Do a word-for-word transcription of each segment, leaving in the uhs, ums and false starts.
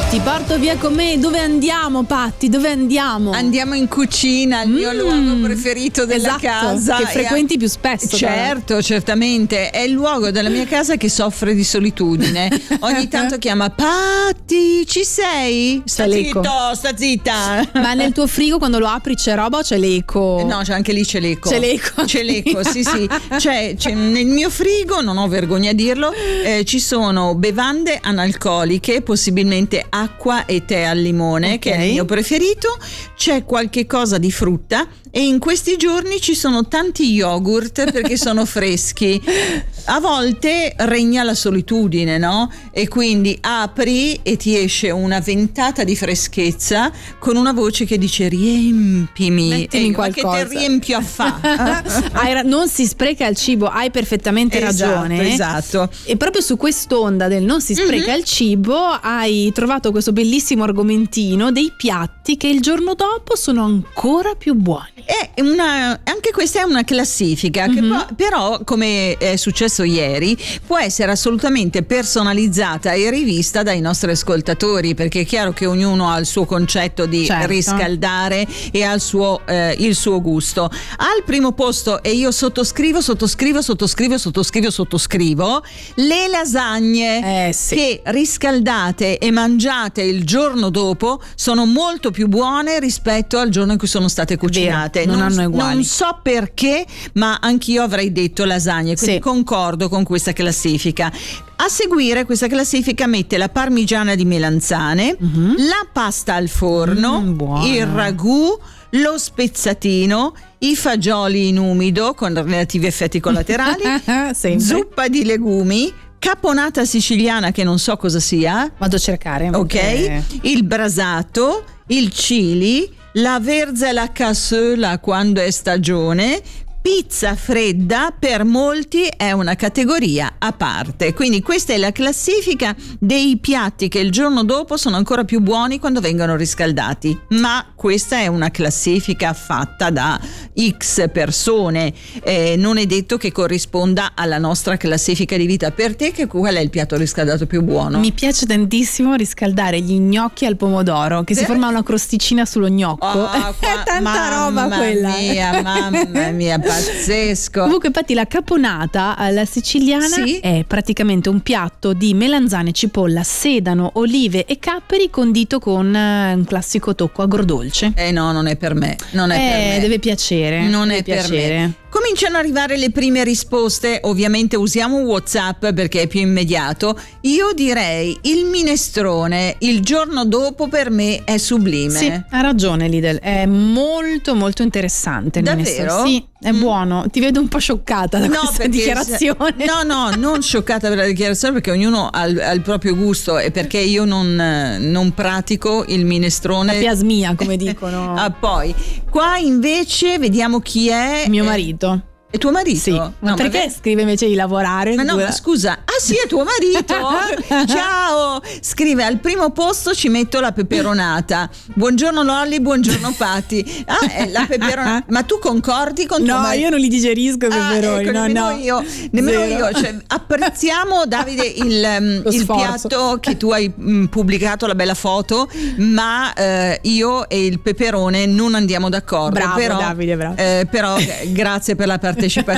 Ti porto via con me. Dove andiamo, Patti? Dove andiamo? Andiamo in cucina, il mio mm. luogo preferito della esatto, casa. Che frequenti più spesso. Certo, però. certamente. È il luogo della mia casa che soffre di solitudine. Ogni tanto chiama: Patti, ci sei? Sta c'è zitto, l'eco. sta zitta. Ma nel tuo frigo quando lo apri c'è roba o c'è l'eco? No, c'è anche lì c'è l'eco. C'è l'eco. C'è l'eco, sì, sì. C'è, c'è nel mio frigo, non ho vergogna a dirlo, eh, ci sono bevande analcoliche, possibilmente acqua e tè al limone, okay, che è il mio preferito. C'è qualche cosa di frutta e in questi giorni ci sono tanti yogurt perché sono freschi. A volte regna la solitudine, no? E quindi apri e ti esce una ventata di freschezza con una voce che dice: riempimi. Mettimi in qualcosa. Che te riempio a fa. Non si spreca il cibo, hai perfettamente esatto, ragione. Esatto. E proprio su quest'onda del non si spreca mm-hmm. il cibo hai trovato questo bellissimo argomentino dei piatti che il giorno dopo sono ancora più buoni. È una, anche questa è una classifica mm-hmm. che po- però, come è successo ieri, può essere assolutamente personalizzata e rivista dai nostri ascoltatori, perché è chiaro che ognuno ha il suo concetto di certo. riscaldare e ha il suo, eh, il suo gusto. Al primo posto, e io sottoscrivo, sottoscrivo, sottoscrivo, sottoscrivo, sottoscrivo, le lasagne eh, sì. che riscaldate e mangiate il giorno dopo sono molto più buone rispetto al giorno in cui sono state cucinate. Non, non hanno uguali. Non so perché, ma anch'io avrei detto lasagne, quindi sì. concordo con questa classifica. A seguire questa classifica mette la parmigiana di melanzane, mm-hmm. la pasta al forno, mm, il ragù, lo spezzatino, i fagioli in umido con relativi effetti collaterali, zuppa di legumi, caponata siciliana che non so cosa sia. Vado a cercare. Ok, perché... il brasato, il chili, la verza e la cassola quando è stagione. Pizza fredda per molti è una categoria a parte, quindi questa è la classifica dei piatti che il giorno dopo sono ancora più buoni quando vengono riscaldati, ma questa è una classifica fatta da X persone, eh, non è detto che corrisponda alla nostra classifica di vita. Per te che qual è il piatto riscaldato più buono? Mi piace tantissimo riscaldare gli gnocchi al pomodoro, che eh? si forma una crosticina sullo gnocco. Oh, è tanta roba quella. Mamma mia, mamma mia, pazzesco. Comunque, infatti, la caponata alla siciliana sì? è praticamente un piatto di melanzane, cipolla, sedano, olive e capperi condito con un classico tocco agrodolce. Eh no, non è per me. Non è eh, per me. Deve piacere. Non deve è piacere. per me. Cominciano ad arrivare le prime risposte, ovviamente usiamo WhatsApp perché è più immediato. Io direi il minestrone il giorno dopo per me è sublime. Sì, ha ragione Lidl, è molto molto interessante. Davvero? Sì, è mm. buono. Ti vedo un po' scioccata da no, questa dichiarazione. Se, no, no, non scioccata per la dichiarazione, perché ognuno ha il, ha il proprio gusto e perché io non, non pratico il minestrone. La piasmia, come dicono. Ah, poi, qua invece vediamo chi è. Mio marito. È tuo marito? Sì. No, ma perché ma... scrive invece di lavorare? Ma no, ma scusa. Ah sì, è tuo marito. Ciao. Scrive: al primo posto ci metto la peperonata. Buongiorno Lolli, buongiorno Patti. Ah, è la peperonata. Ma tu concordi con tuo no, marito? No, io non li digerisco i peperoni. Ah, ecco, no, nemmeno no. io. Nemmeno io. Cioè, apprezziamo, Davide, il, il piatto che tu hai mh, pubblicato, la bella foto, ma eh, io e il peperone non andiamo d'accordo. Bravo, però, Davide, bravo. Eh, però grazie per la partecipazione.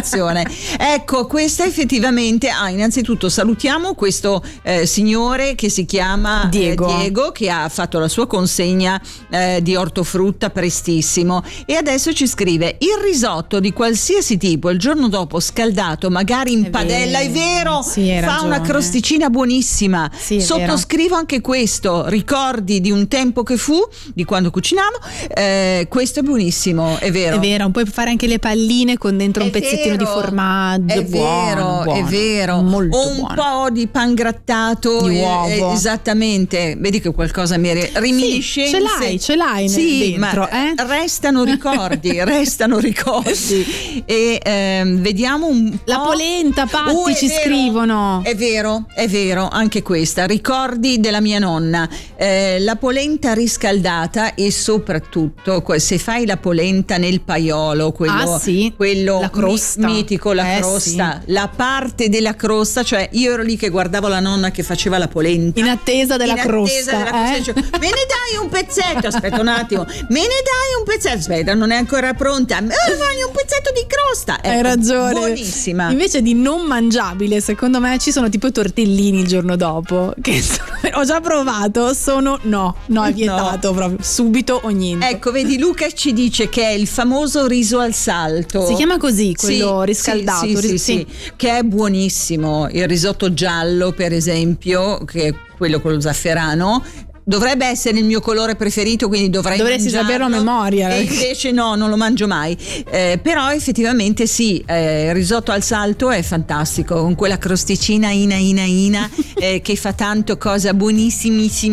Ecco, questa effettivamente ah, innanzitutto salutiamo questo eh, signore che si chiama Diego. Eh, Diego, che ha fatto la sua consegna eh, di ortofrutta prestissimo e adesso ci scrive: il risotto di qualsiasi tipo il giorno dopo scaldato, magari in è padella, vero. è vero, sì, fa ragione. Una crosticina buonissima. Sì, sottoscrivo vero. Anche questo, ricordi di un tempo che fu, di quando cucinavo, eh, questo è buonissimo, è vero. È vero, puoi fare anche le palline con dentro È un pezzettino vero, di formaggio. è buono, vero, buono, è vero. molto o un buono. po' di pan grattato di eh, uovo. Esattamente, vedi che qualcosa mi re- reminiscenze. Sì, ce l'hai, ce l'hai sì, dentro, ma eh? restano ricordi, restano ricordi. E ehm, vediamo un po'. La polenta, Patti, uh, ci vero, scrivono. È vero, è vero, anche questa. Ricordi della mia nonna. Eh, la polenta riscaldata e soprattutto se fai la polenta nel paiolo, quello, ah, sì. quello la crosta. Mi, mitico, la eh, crosta, sì. la parte della crosta, cioè io ero lì che guardavo la nonna che faceva la polenta lenta. In attesa della in crosta. Attesa della eh? crosta. Me ne dai un pezzetto? Aspetta un attimo. Me ne dai un pezzetto? Aspetta, non è ancora pronta. Eh, voglio un pezzetto di crosta. Ecco, hai ragione. Buonissima. Invece di non mangiabile, secondo me ci sono tipo i tortellini il giorno dopo, che sono, ho già provato, sono no, no è vietato no. proprio, subito o niente. Ecco, vedi, Luca ci dice che è il famoso riso al salto. Si chiama così, quello sì, riscaldato. Sì, sì, ris- sì, sì, che è buonissimo. Il risotto giallo, per esempio, che è quello con lo zafferano, dovrebbe essere il mio colore preferito, quindi dovrei dovresti mangiarlo, saperlo a memoria, e invece no, non lo mangio mai. Eh, però effettivamente sì, eh, il risotto al salto è fantastico, con quella crosticina ina ina ina eh, che fa tanto cosa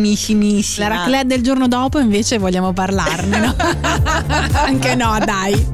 buonissimissimissima. La raclette del giorno dopo invece vogliamo parlarne, no? Anche no, dai.